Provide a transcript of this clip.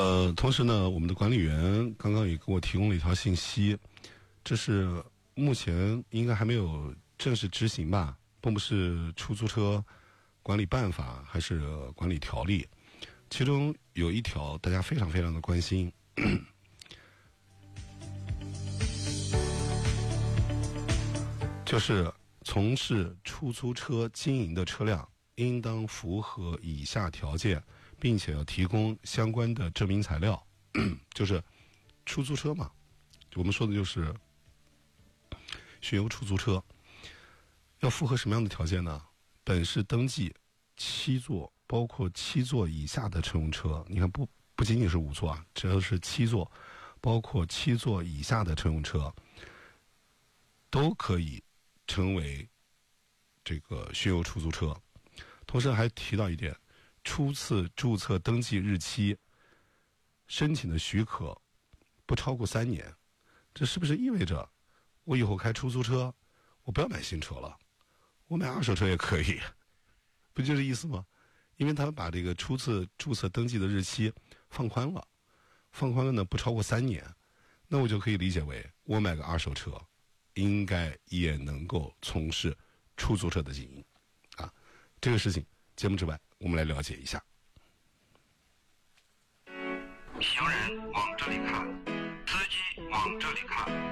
同时呢，我们的管理员刚刚也给我提供了一条信息，这是目前应该还没有正式执行吧，不是出租车管理办法还是管理条例，其中有一条大家非常非常的关心，就是从事出租车经营的车辆应当符合以下条件，并且要提供相关的证明材料。就是出租车嘛，我们说的就是巡游出租车，要符合什么样的条件呢？本市登记7座，包括7座以下的乘用车，你看不仅仅是5座啊，只要是7座，包括7座以下的乘用车，都可以成为这个巡游出租车。同时还提到一点，初次注册登记日期申请的许可不超过3年。这是不是意味着我以后开出租车，我不要买新车了，我买二手车也可以？不就这意思吗？因为他们把这个初次注册登记的日期放宽了呢，不超过3年，那我就可以理解为我买个二手车应该也能够从事出租车的经营啊。这个事情节目之外我们来了解一下。 行人往这里看，司机往这里看，